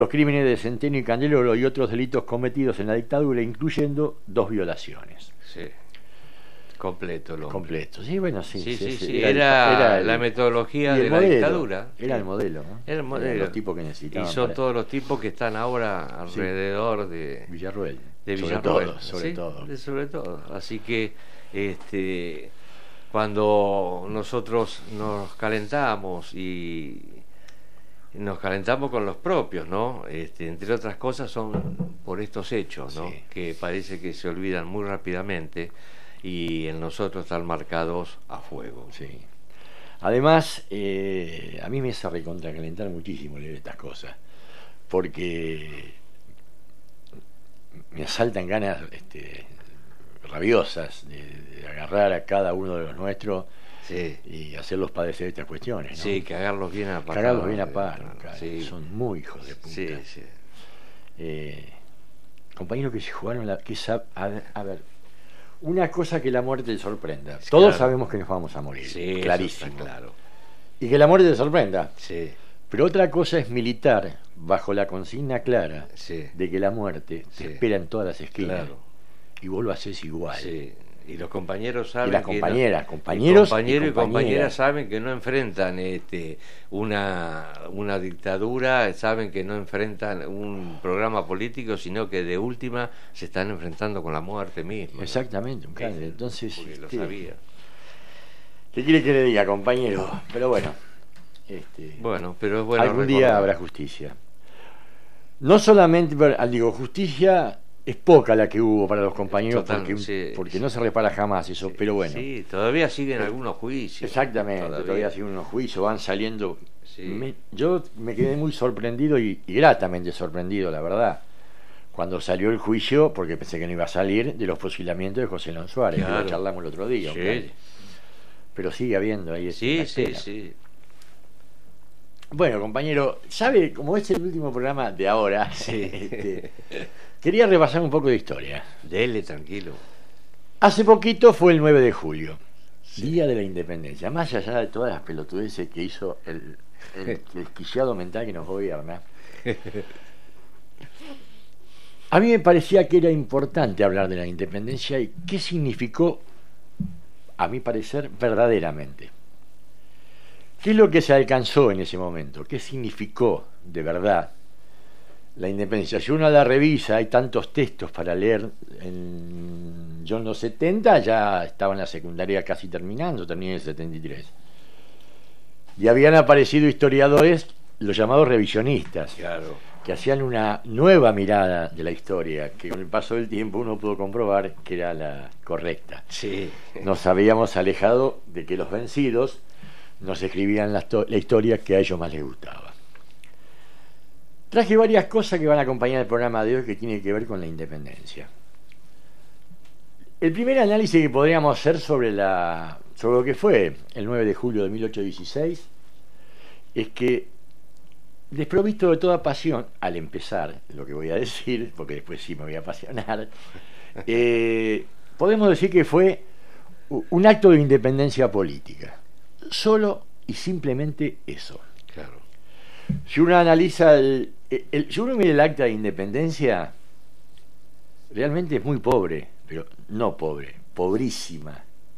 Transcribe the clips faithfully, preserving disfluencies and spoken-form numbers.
los crímenes de Centeno y Candeloro y otros delitos cometidos en la dictadura, incluyendo dos violaciones. Sí. Completo, lo Completo, sí, bueno, sí. Sí, sí, sí, sí. Era, Era, era el, la metodología de la modelo, dictadura. Era el modelo, ¿no? Era el modelo. Eran los tipos que necesitaban. Y son para... todos los tipos que están ahora alrededor sí. de Villarroel. De Villarroel. Sobre todo, sobre ¿sí? todo. De sobre todo. Así que este cuando nosotros nos calentamos y nos calentamos con los propios, ¿no? Este, entre otras cosas son por estos hechos, ¿no? Sí. Que parece que se olvidan muy rápidamente y en nosotros están marcados a fuego. Sí. Además, eh, a mí me hace recontracalentar muchísimo leer estas cosas, porque me asaltan ganas este, rabiosas de, de agarrar a cada uno de los nuestros sí. y hacerlos padecer estas cuestiones, ¿no? Sí, cagarlos bien a paro. Cagarlos bien a paro, sí. Son muy hijos de punta. Sí, sí. Eh, compañeros que se jugaron la... Que sab, a, ver, a ver, una cosa que la muerte te sorprenda. Claro. Todos sabemos que nos vamos a morir, sí, clarísimo. Claro. Y que la muerte te sorprenda. Sí. Pero otra cosa es militar bajo la consigna clara sí. de que la muerte sí. te espera en todas las esquinas. Claro. Y vos lo haces igual. Sí. Y los compañeros saben y las compañeras, que no, compañeros compañeros y, y compañeras. compañeras saben que no enfrentan este una una dictadura, saben que no enfrentan un programa político, sino que de última se están enfrentando con la muerte misma. Exactamente, un ¿no? Entonces, porque este, lo sabía. ¿Qué quiere que le diga, compañero? Pero bueno, este, bueno, pero es bueno algún recordar. día habrá justicia. No solamente, digo, justicia es poca la que hubo para los compañeros. Total, porque, sí, porque sí. no se repara jamás eso, sí, pero bueno. Sí, todavía siguen eh, algunos juicios. Exactamente, todavía, todavía siguen unos juicios, van saliendo. Sí. Me, yo me quedé muy sorprendido y, y gratamente sorprendido, la verdad, cuando salió el juicio, porque pensé que no iba a salir, de los fusilamientos de José León Suárez, claro. Que lo charlamos el otro día. Sí. Claro. Pero sigue habiendo ahí. Sí, sí, sí. Bueno, compañero, ¿sabe? Como es el último programa de ahora, sí. este, quería repasar un poco de historia. Dele, tranquilo. Hace poquito fue el nueve de julio, sí. Día de la Independencia. Más allá de todas las pelotudeces que hizo el, el desquiciado mental que nos gobierna, a mí me parecía que era importante hablar de la independencia y qué significó, a mi parecer, verdaderamente. ¿Qué es lo que se alcanzó en ese momento? ¿Qué significó de verdad la independencia? Si uno la revisa, hay tantos textos para leer. En, yo en los setenta ya estaba en la secundaria casi terminando, terminé en el setenta y tres. Y habían aparecido historiadores, los llamados revisionistas, claro. que hacían una nueva mirada de la historia, que con el paso del tiempo uno pudo comprobar que era la correcta. Sí. Nos habíamos alejado de que los vencidos nos escribían la, la historia que a ellos más les gustaba. Traje varias cosas que van a acompañar el programa de hoy que tiene que ver con la independencia. El primer análisis que podríamos hacer sobre, la, sobre lo que fue el nueve de julio de mil ochocientos dieciséis es que, desprovisto de toda pasión, al empezar lo que voy a decir, porque después sí me voy a apasionar, eh, podemos decir que fue un acto de independencia política. Solo y simplemente eso. Claro. Si uno analiza el, el, el, si uno mira el acta de independencia, realmente es muy pobre, pero no pobre, pobrísima.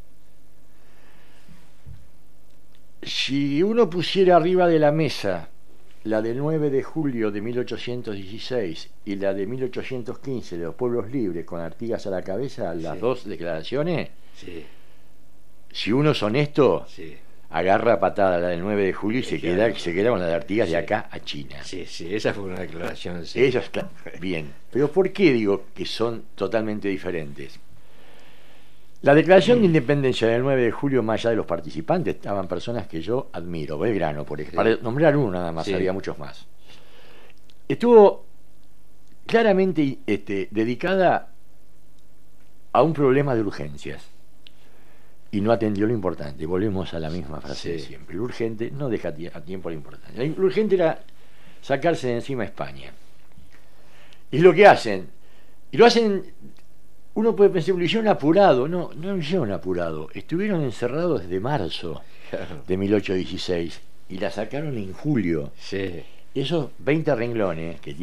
Si uno pusiera arriba de la mesa la del nueve de julio de mil ochocientos dieciséis y la de mil ochocientos quince de los pueblos libres con Artigas a la cabeza, las sí. dos declaraciones, sí. Si uno es honesto, sí. agarra patada la del nueve de julio y se queda, se queda con la de Artigas sí. de acá a China. Sí, sí, esa fue una declaración. Sí. Eso es claro. Bien. Pero ¿por qué digo que son totalmente diferentes? La declaración mm. de independencia del nueve de julio, más allá de los participantes, estaban personas que yo admiro. Belgrano, por ejemplo. Sí. Para nombrar uno nada más, sí. había muchos más. Estuvo claramente este, dedicada a un problema de urgencias. Y no atendió lo importante. Volvemos a la misma frase sí. de siempre. Lo urgente no deja a tiempo lo importante. Lo urgente era sacarse de encima a España. Y lo que hacen, y lo hacen, uno puede pensar, lo hicieron apurado. No, no lo hicieron apurado. Estuvieron encerrados desde marzo claro. de mil ochocientos dieciséis y la sacaron en julio. Sí. esos veinte renglones que